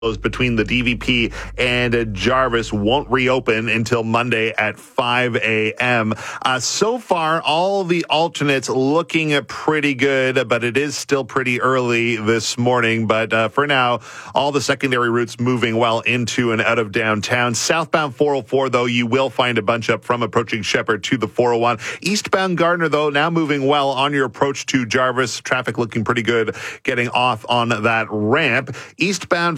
between the DVP and Jarvis won't reopen until Monday at 5 a.m. So far, all the alternates looking pretty good, but it is still pretty early this morning. But for now, all the secondary routes moving well into and out of downtown. Southbound 404, though, you will find a bunch up from approaching Shepherd to the 401. Eastbound Gardner, though, now moving well on your approach to Jarvis. Traffic looking pretty good getting off on that ramp. Eastbound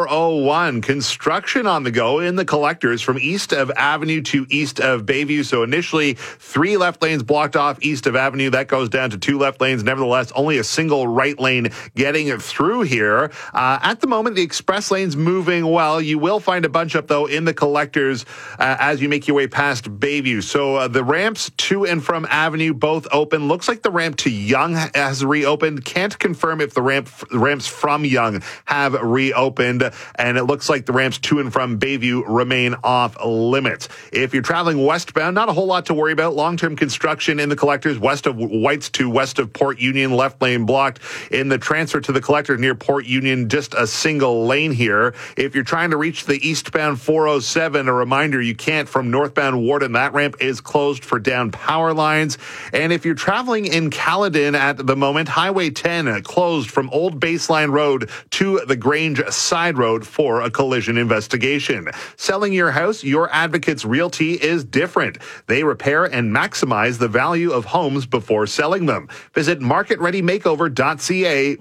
401, construction on the go in the collectors from east of Avenue to east of Bayview. So initially 3 left lanes blocked off east of Avenue. That goes down to 2 left lanes. Nevertheless, only a single right lane getting through here. At the moment, the express lane's moving well. You will find a bunch up, though, in the collectors as you make your way past Bayview. So the ramps to and from Avenue both open. Looks like the ramp to Yonge has reopened. Can't confirm if the ramps from Yonge have reopened. And it looks like the ramps to and from Bayview remain off limits. If you're traveling westbound, not a whole lot to worry about. Long-term construction in the collectors west of Whites to west of Port Union, left lane blocked. In the transfer to the collector near Port Union, just a single lane here. If you're trying to reach the eastbound 407, a reminder you can't from northbound Warden. That ramp is closed for down power lines. And if you're traveling in Caledon at the moment, Highway 10 closed from Old Baseline Road to the Grange Side Road for a collision investigation. Selling your house, Your Advocates Realty is different. They repair and maximize the value of homes before selling them. Visit marketreadymakeover.ca,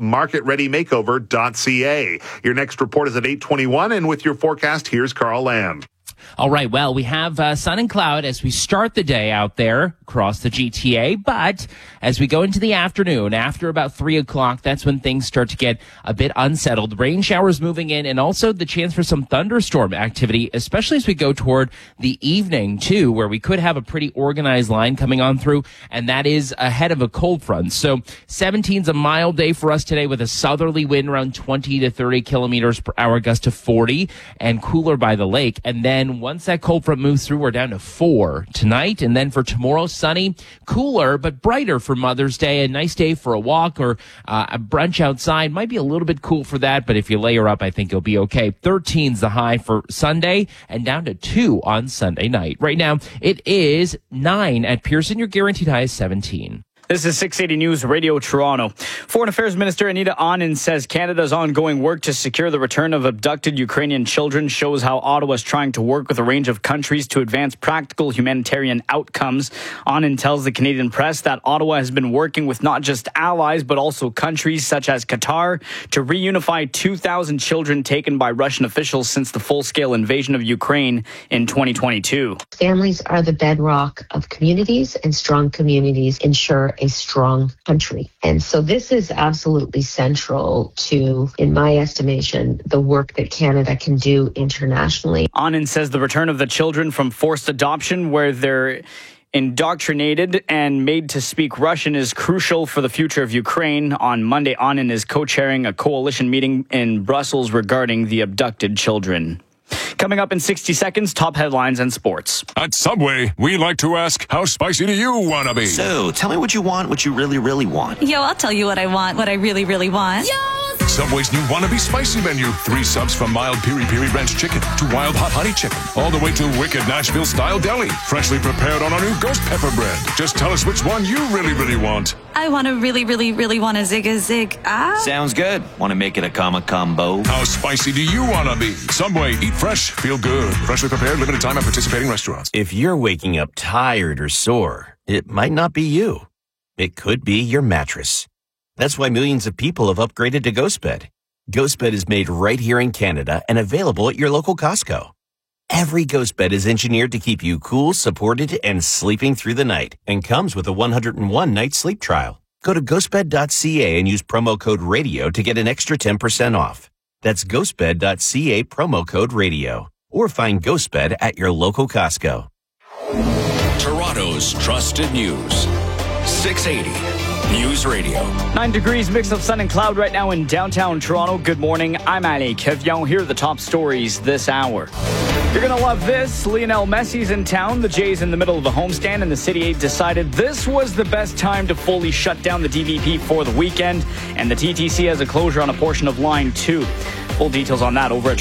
marketreadymakeover.ca. Your next report is at 8:21, and with your forecast, here's Carl Lamb. All right, well, we have sun and cloud as we start the day out there across the GTA, but as we go into the afternoon, after about 3 o'clock, that's when things start to get a bit unsettled. Rain showers moving in, and also the chance for some thunderstorm activity, especially as we go toward the evening, too, where we could have a pretty organized line coming on through, and that is ahead of a cold front. So 17's a mild day for us today with a southerly wind around 20 to 30 kilometers per hour, gust to 40, and cooler by the lake. And then once that cold front moves through, we're down to 4 tonight. And then for tomorrow, sunny, cooler, but brighter for Mother's Day. A nice day for a walk or a brunch outside. Might be a little bit cool for that, but if you layer up, I think you'll be okay. 13's the high for Sunday and down to 2 on Sunday night. Right now, it is 9 at Pearson. Your guaranteed high is 17. This is 680 News Radio Toronto. Foreign Affairs Minister Anita Anand says Canada's ongoing work to secure the return of abducted Ukrainian children shows how Ottawa is trying to work with a range of countries to advance practical humanitarian outcomes. Anand tells the Canadian press that Ottawa has been working with not just allies but also countries such as Qatar to reunify 2,000 children taken by Russian officials since the full-scale invasion of Ukraine in 2022. Families are the bedrock of communities, and strong communities ensure a strong country. And so this is absolutely central to, in my estimation, the work that Canada can do internationally. Anand says the return of the children from forced adoption, where they're indoctrinated and made to speak Russian, is crucial for the future of Ukraine. On Monday, Anand is co-chairing a coalition meeting in Brussels regarding the abducted children. Coming up in 60 seconds, top headlines and sports. At Subway, we like to ask, how spicy do you want to be? So, tell me what you want, what you really, really want. Yo, I'll tell you what I want, what I really, really want. Yo! Subway's new Wannabe Spicy menu. 3 subs from mild piri-piri ranch chicken to wild hot honey chicken, all the way to wicked Nashville-style deli, freshly prepared on our new ghost pepper bread. Just tell us which one you really, really want. I want to really, really, really want a zig. Sounds good. Want to make it a combo? How spicy do you want to be? Subway, eat fresh, feel good. Freshly prepared, limited time at participating restaurants. If you're waking up tired or sore, it might not be you. It could be your mattress. That's why millions of people have upgraded to GhostBed. GhostBed is made right here in Canada and available at your local Costco. Every GhostBed is engineered to keep you cool, supported, and sleeping through the night, and comes with a 101-night sleep trial. Go to ghostbed.ca and use promo code RADIO to get an extra 10% off. That's ghostbed.ca, promo code RADIO. Or find GhostBed at your local Costco. Toronto's trusted news. 680 News Radio. 9 degrees, mix of sun and cloud right now in downtown Toronto. Good morning. I'm Ali Kevion. Here are the top stories this hour. You're going to love this. Lionel Messi's in town. The Jays in the middle of a homestand, and the City 8 decided this was the best time to fully shut down the DVP for the weekend, and the TTC has a closure on a portion of Line 2. Full details on that over at